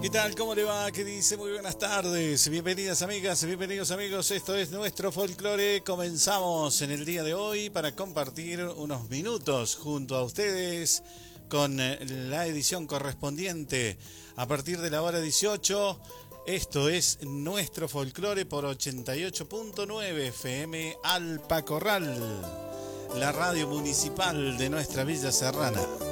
¿Qué tal? ¿Cómo le va? ¿Qué dice? Muy buenas tardes. Bienvenidas amigas, bienvenidos amigos. Esto es Nuestro Folclore. Comenzamos en el día de hoy para compartir unos minutos junto a ustedes con la edición correspondiente a partir de la hora 18. Esto es Nuestro Folclore por 88.9 FM Alpa Corral, la radio municipal de nuestra Villa Serrana.